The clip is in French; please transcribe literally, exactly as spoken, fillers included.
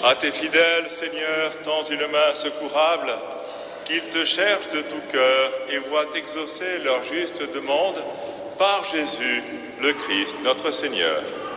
À tes fidèles, Seigneur, tends une main secourable, qu'ils te cherchent de tout cœur et voient exaucer leur juste demande par Jésus, le Christ, notre Seigneur.